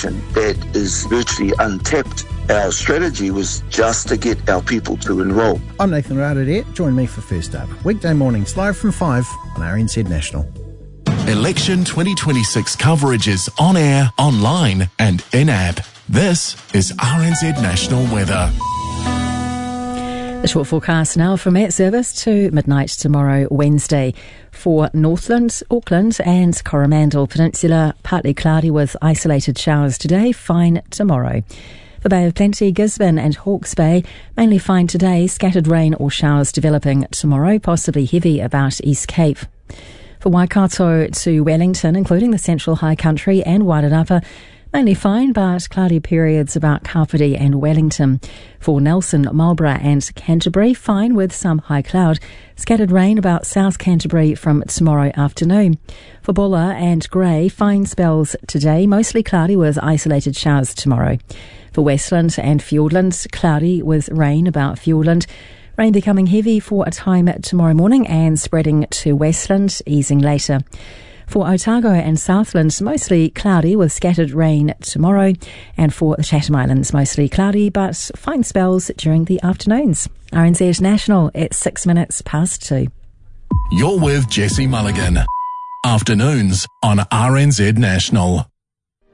population that is virtually untapped. Our strategy was just to get our people to enrol. I'm Nathan Radadette. Join me for First Up. Weekday mornings live from 5 on RNZ National. Election 2026 coverage is on air, online and in-app. This is RNZ National Weather. The short forecast now from Met Service to midnight tomorrow, Wednesday. For Northland, Auckland and Coromandel Peninsula, partly cloudy with isolated showers today, fine tomorrow. For Bay of Plenty, Gisborne and Hawke's Bay, mainly fine today, scattered rain or showers developing tomorrow, possibly heavy about East Cape. For Waikato to Wellington, including the Central High Country and Wairarapa, mainly fine, but cloudy periods about Kapiti and Wellington. For Nelson, Marlborough and Canterbury, fine with some high cloud. Scattered rain about South Canterbury from tomorrow afternoon. For Bulla and Grey, fine spells today, mostly cloudy with isolated showers tomorrow. For Westland and Fiordland, cloudy with rain about Fiordland. Rain becoming heavy for a time tomorrow morning and spreading to Westland, easing later. For Otago and Southland, mostly cloudy with scattered rain tomorrow. And for the Chatham Islands, mostly cloudy but fine spells during the afternoons. RNZ National at 6 minutes past 2. You're with Jesse Mulligan. Afternoons on RNZ National.